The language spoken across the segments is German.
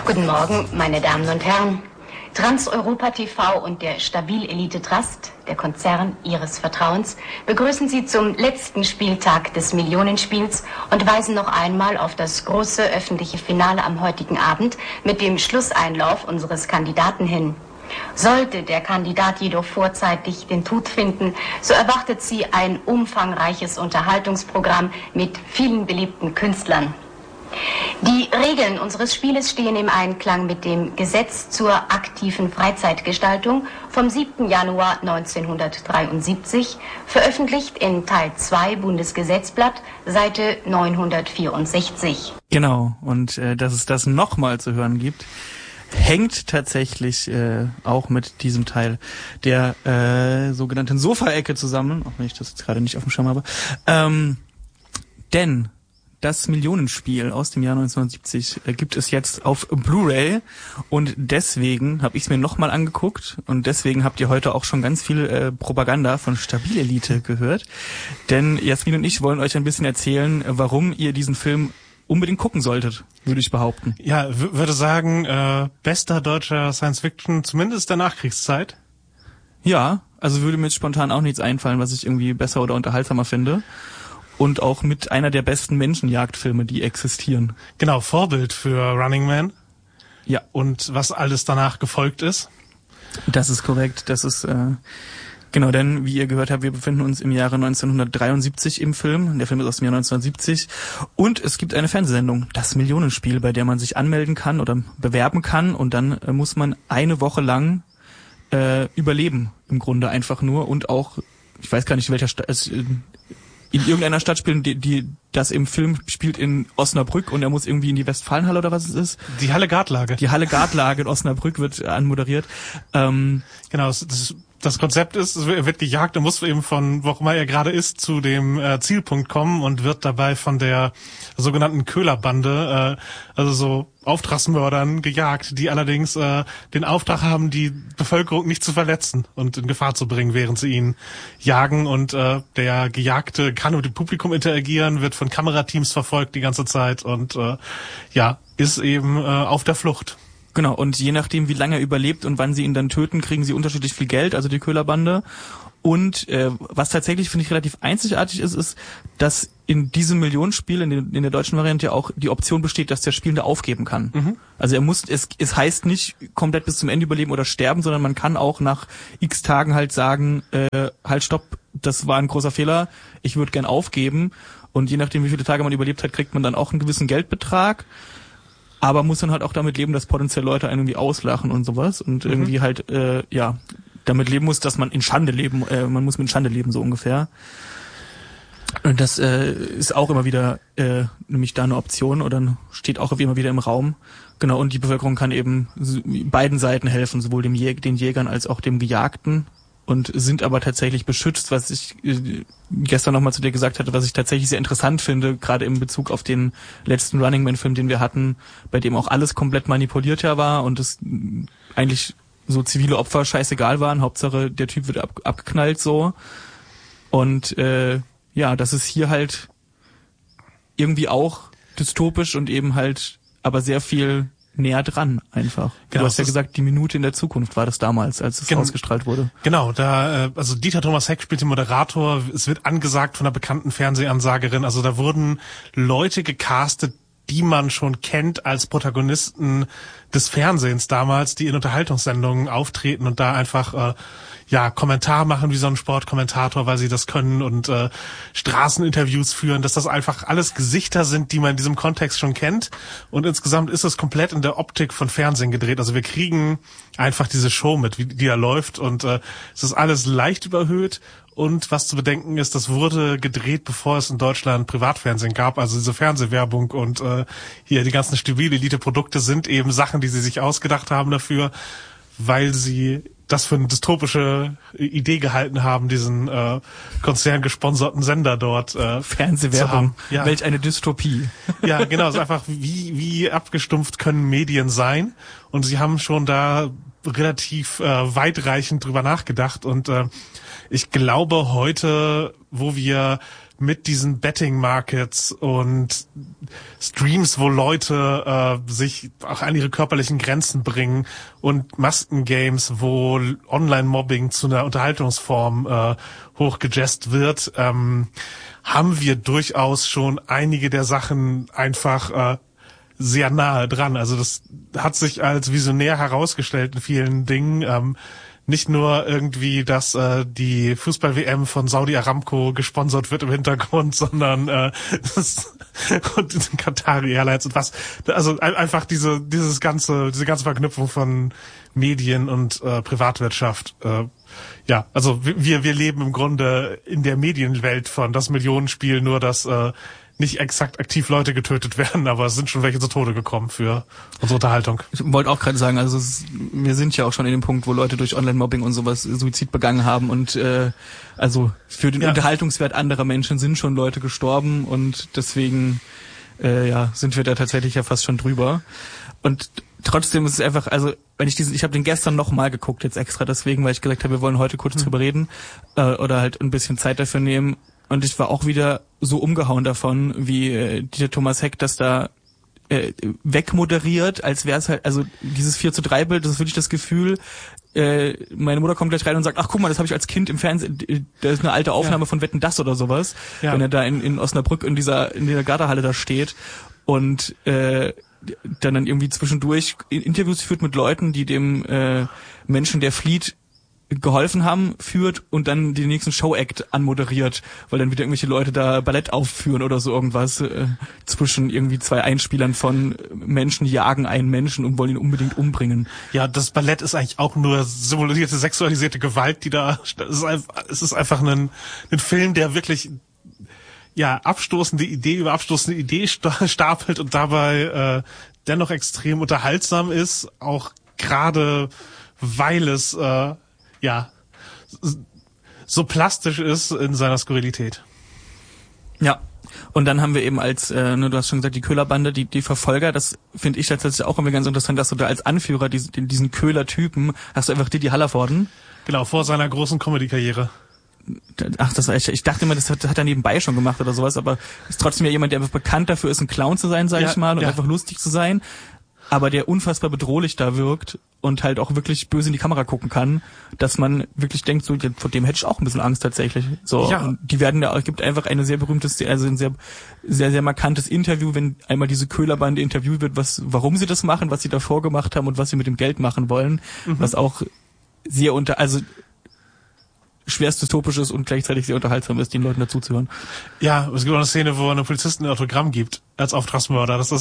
Guten Morgen, meine Damen und Herren. Transeuropa TV und der Stabil Elite Trust, der Konzern Ihres Vertrauens, begrüßen Sie zum letzten Spieltag des Millionenspiels und weisen noch einmal auf das große öffentliche Finale am heutigen Abend mit dem Schlusseinlauf unseres Kandidaten hin. Sollte der Kandidat jedoch vorzeitig den Tod finden, so erwartet Sie ein umfangreiches Unterhaltungsprogramm mit vielen beliebten Künstlern. Die Regeln unseres Spieles stehen im Einklang mit dem Gesetz zur aktiven Freizeitgestaltung vom 7. Januar 1973, veröffentlicht in Teil 2 Bundesgesetzblatt, Seite 964. Genau, und dass es das nochmal zu hören gibt, hängt tatsächlich auch mit diesem Teil der sogenannten Sofa-Ecke zusammen, auch wenn ich das jetzt gerade nicht auf dem Schirm habe. Denn das Millionenspiel aus dem Jahr 1970 gibt es jetzt auf Blu-ray und deswegen habe ich es mir nochmal angeguckt und deswegen habt ihr heute auch schon ganz viel Propaganda von Stabil Elite gehört. Denn Jasmin und ich wollen euch ein bisschen erzählen, warum ihr diesen Film unbedingt gucken solltet, würde ich behaupten. Ja, würde sagen, bester deutscher Science-Fiction, zumindest der Nachkriegszeit. Ja, also würde mir jetzt spontan auch nichts einfallen, was ich irgendwie besser oder unterhaltsamer finde. Und auch mit einer der besten Menschenjagdfilme, die existieren. Genau, Vorbild für Running Man. Ja. Und was alles danach gefolgt ist. Das ist korrekt, das ist genau, denn wie ihr gehört habt, wir befinden uns im Jahre 1973 im Film. Der Film ist aus dem Jahr 1970 und es gibt eine Fernsehsendung, das Millionenspiel, bei der man sich anmelden kann oder bewerben kann und dann muss man eine Woche lang überleben, im Grunde einfach nur und auch, ich weiß gar nicht, in welcher Stadt, in irgendeiner Stadt spielen, die das im Film spielt in Osnabrück und er muss irgendwie in die Westfalenhalle oder was es ist. Die Halle Gartlage. Die Halle Gartlage in Osnabrück wird anmoderiert. Genau, das Konzept ist, er wird gejagt und muss eben von, wo auch immer er gerade ist, zu dem Zielpunkt kommen und wird dabei von der sogenannten Köhlerbande, also so Auftragsmördern gejagt, die allerdings den Auftrag haben, die Bevölkerung nicht zu verletzen und in Gefahr zu bringen, während sie ihn jagen. Und der Gejagte kann mit dem Publikum interagieren, wird von Kamerateams verfolgt die ganze Zeit und ist eben auf der Flucht. Genau, und je nachdem, wie lange er überlebt und wann sie ihn dann töten, kriegen sie unterschiedlich viel Geld, also die Köhlerbande. Und was tatsächlich, finde ich, relativ einzigartig ist, dass in diesem Millionenspiel, in der deutschen Variante ja auch die Option besteht, dass der Spielende aufgeben kann. Mhm. Also es heißt nicht komplett bis zum Ende überleben oder sterben, sondern man kann auch nach x Tagen halt sagen, halt stopp, das war ein großer Fehler, ich würde gern aufgeben. Und je nachdem, wie viele Tage man überlebt hat, kriegt man dann auch einen gewissen Geldbetrag. Aber muss dann halt auch damit leben, dass potenziell Leute einen irgendwie auslachen und sowas und irgendwie halt, damit leben muss, dass man in Schande leben, man muss mit Schande leben, so ungefähr. Und das ist auch immer wieder nämlich da eine Option oder steht auch immer wieder im Raum. Genau, und die Bevölkerung kann eben beiden Seiten helfen, sowohl den Jägern als auch dem Gejagten. Und sind aber tatsächlich beschützt, was ich gestern nochmal zu dir gesagt hatte, was ich tatsächlich sehr interessant finde, gerade in Bezug auf den letzten Running Man-Film, den wir hatten, bei dem auch alles komplett manipuliert ja war und es eigentlich so zivile Opfer scheißegal waren, Hauptsache der Typ wird abgeknallt so. Und das ist hier halt irgendwie auch dystopisch und eben halt aber sehr viel näher dran einfach. Genau, du hast ja gesagt, die Minute in der Zukunft war das damals, als es ausgestrahlt wurde. Genau, also Dieter Thomas Heck spielt den Moderator, es wird angesagt von einer bekannten Fernsehansagerin, also da wurden Leute gecastet, die man schon kennt als Protagonisten des Fernsehens damals, die in Unterhaltungssendungen auftreten und da einfach Kommentar machen wie so ein Sportkommentator, weil sie das können und Straßeninterviews führen, dass das einfach alles Gesichter sind, die man in diesem Kontext schon kennt und insgesamt ist es komplett in der Optik von Fernsehen gedreht. Also wir kriegen einfach diese Show mit, wie die da läuft und es ist alles leicht überhöht und was zu bedenken ist, das wurde gedreht, bevor es in Deutschland Privatfernsehen gab, also diese Fernsehwerbung und hier die ganzen Stabil Elite Produkte sind eben Sachen, die sie sich ausgedacht haben dafür, weil sie das für eine dystopische Idee gehalten haben, diesen konzerngesponserten Sender dort Fernsehwerbung, ja. Welch eine Dystopie. Ja, genau, es ist einfach, wie abgestumpft können Medien sein und sie haben schon da relativ weitreichend drüber nachgedacht und ich glaube heute, wo wir mit diesen Betting-Markets und Streams, wo Leute sich auch an ihre körperlichen Grenzen bringen und Maskengames, wo Online-Mobbing zu einer Unterhaltungsform hochgejazzt wird, haben wir durchaus schon einige der Sachen einfach sehr nahe dran. Also das hat sich als visionär herausgestellt in vielen Dingen. Nicht nur irgendwie, dass die Fußball-WM von Saudi Aramco gesponsert wird im Hintergrund, sondern und Qatari Airlines und was. Also einfach diese ganze Verknüpfung von Medien und Privatwirtschaft. Ja, also wir leben im Grunde in der Medienwelt von das Millionenspiel, nur dass nicht exakt aktiv Leute getötet werden, aber es sind schon welche zu Tode gekommen für unsere Unterhaltung. Ich wollte auch gerade sagen, also wir sind ja auch schon in dem Punkt, wo Leute durch Online-Mobbing und sowas Suizid begangen haben und also für den Unterhaltungswert anderer Menschen sind schon Leute gestorben und deswegen sind wir da tatsächlich ja fast schon drüber. Und trotzdem ist es einfach, also wenn ich habe den gestern nochmal geguckt, jetzt extra deswegen, weil ich gesagt habe, wir wollen heute kurz drüber reden oder halt ein bisschen Zeit dafür nehmen. Und ich war auch wieder so umgehauen davon, wie der Thomas Heck das da wegmoderiert, als wäre es halt, also dieses 4:3 Bild, das ist wirklich das Gefühl, meine Mutter kommt gleich rein und sagt, ach guck mal, das habe ich als Kind im Fernsehen, da ist eine alte Aufnahme von Wetten, das oder sowas, wenn er da in Osnabrück in der Garderhalle da steht und dann irgendwie zwischendurch Interviews führt mit Leuten, die dem Menschen, der flieht, geholfen haben, führt und dann den nächsten Show-Act anmoderiert, weil dann wieder irgendwelche Leute da Ballett aufführen oder so irgendwas zwischen irgendwie zwei Einspielern von Menschen jagen einen Menschen und wollen ihn unbedingt umbringen. Ja, das Ballett ist eigentlich auch nur simulierte sexualisierte Gewalt, die da, es ist einfach ein Film, der wirklich abstoßende Idee über abstoßende Idee stapelt und dabei dennoch extrem unterhaltsam ist, auch gerade weil es so plastisch ist in seiner Skurrilität. Ja, und dann haben wir eben als, du hast schon gesagt, die Köhler-Bande, die Verfolger, das finde ich tatsächlich auch immer ganz interessant, dass du da als Anführer diesen Köhler-Typen, hast du einfach Didi Hallervorden. Genau, vor seiner großen Comedy-Karriere. Ach, ich dachte immer, das hat er nebenbei schon gemacht oder sowas, aber ist trotzdem ja jemand, der einfach bekannt dafür ist, ein Clown zu sein, sag ich mal, und einfach lustig zu sein, aber der unfassbar bedrohlich da wirkt und halt auch wirklich böse in die Kamera gucken kann, dass man wirklich denkt, so, vor dem hätte ich auch ein bisschen Angst tatsächlich. So, und die gibt einfach eine sehr berühmte, also ein sehr, sehr, sehr markantes Interview, wenn einmal diese Köhlerbande interviewt wird, warum sie das machen, was sie davor gemacht haben und was sie mit dem Geld machen wollen, was auch sehr also schwerst dystopisch ist und gleichzeitig sehr unterhaltsam ist, den Leuten dazuzuhören. Ja, es gibt auch eine Szene, wo er einem Polizisten ein Autogramm gibt, als Auftragsmörder. Das ist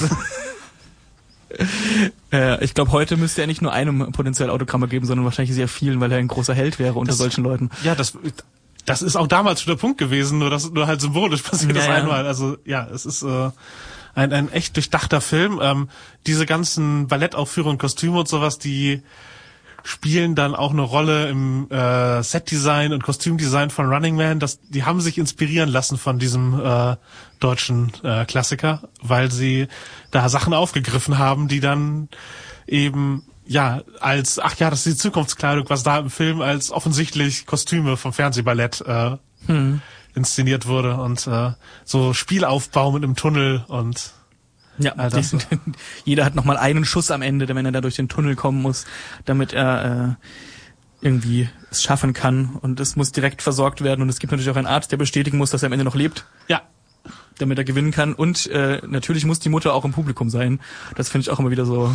ich glaube, heute müsste er nicht nur einem potenziell Autogramme geben, sondern wahrscheinlich sehr vielen, weil er ein großer Held wäre unter solchen Leuten. Ja, das ist auch damals schon der Punkt gewesen, nur halt symbolisch passiert das einmal. Also es ist ein echt durchdachter Film. Diese ganzen Ballettaufführungen, Kostüme und sowas, die spielen dann auch eine Rolle im Setdesign und Kostümdesign von Running Man. Die haben sich inspirieren lassen von diesem deutschen Klassiker, weil sie da Sachen aufgegriffen haben, die dann eben das ist die Zukunftskleidung, was da im Film als offensichtlich Kostüme vom Fernsehballett inszeniert wurde und so Spielaufbau mit einem Tunnel und jeder hat nochmal einen Schuss am Ende, wenn er da durch den Tunnel kommen muss, damit er irgendwie es schaffen kann. Und es muss direkt versorgt werden. Und es gibt natürlich auch einen Arzt, der bestätigen muss, dass er am Ende noch lebt. Ja. Damit er gewinnen kann. Und natürlich muss die Mutter auch im Publikum sein. Das finde ich auch immer wieder so.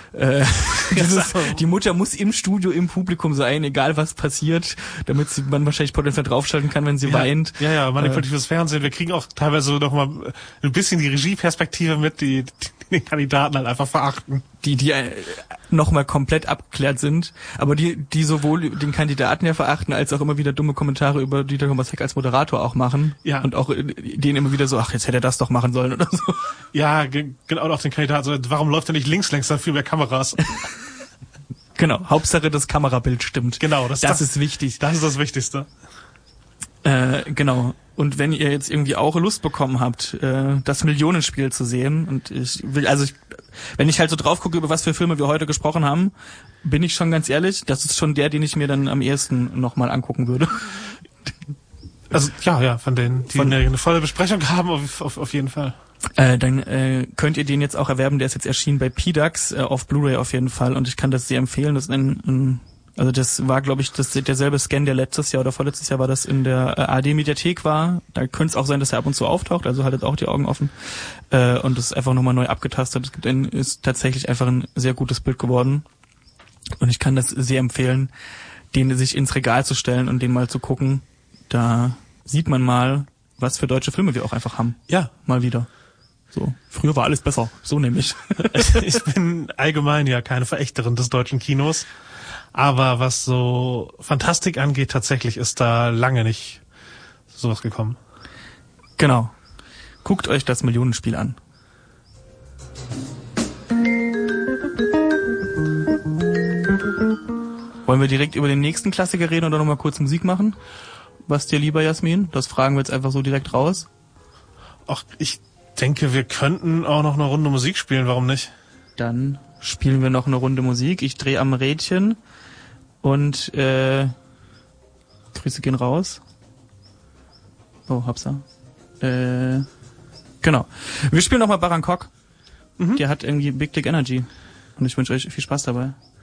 Die Mutter muss im Studio im Publikum sein, egal was passiert, damit man wahrscheinlich potenziell draufschalten kann, wenn sie weint. Ja, manipulatives Fernsehen. Wir kriegen auch teilweise noch mal ein bisschen die Regieperspektive mit, die den Kandidaten halt einfach verachten. Die noch mal komplett abgeklärt sind, aber die sowohl den Kandidaten ja verachten, als auch immer wieder dumme Kommentare über Dieter Thomas Heck als Moderator auch machen. Ja. Und auch denen immer wieder so, ach, jetzt hätte er das doch machen sollen oder so. Ja, genau, auch den Kandidaten so, warum läuft er nicht links, dann viel mehr Kameras. Genau, Hauptsache das Kamerabild stimmt. Genau, das ist wichtig. Das ist das Wichtigste. Genau. Und wenn ihr jetzt irgendwie auch Lust bekommen habt, das Millionenspiel zu sehen, und wenn ich halt so drauf gucke, über was für Filme wir heute gesprochen haben, bin ich schon ganz ehrlich, das ist schon der, den ich mir dann am ehesten nochmal angucken würde. Also ja, von denen, die eine volle Besprechung haben, auf jeden Fall. Dann könnt ihr den jetzt auch erwerben, der ist jetzt erschienen bei PDAX auf Blu-ray auf jeden Fall und ich kann das sehr empfehlen. Das ist also das war, glaube ich, derselbe Scan, der letztes Jahr oder vorletztes Jahr war, das in der ARD-Mediathek war. Da könnte es auch sein, dass er ab und zu auftaucht, also haltet auch die Augen offen. Und das ist einfach nochmal neu abgetastet. Ist tatsächlich einfach ein sehr gutes Bild geworden. Und ich kann das sehr empfehlen, den sich ins Regal zu stellen und den mal zu gucken. Da sieht man mal, was für deutsche Filme wir auch einfach haben. Ja. Mal wieder. So. Früher war alles besser. So nämlich. Ich bin allgemein ja keine Verächterin des deutschen Kinos. Aber was so Fantastik angeht, tatsächlich ist da lange nicht sowas gekommen. Genau. Guckt euch das Millionenspiel an. Wollen wir direkt über den nächsten Klassiker reden oder nochmal kurz Musik machen? Was dir lieber, Jasmin? Das fragen wir jetzt einfach so direkt raus. Ach, ich denke, wir könnten auch noch eine Runde Musik spielen, warum nicht? Dann spielen wir noch eine Runde Musik. Ich drehe am Rädchen und Grüße gehen raus. Oh, habsa. Genau. Wir spielen nochmal Bangkok. Der hat irgendwie Big Dick Energy. Und ich wünsche euch viel Spaß dabei.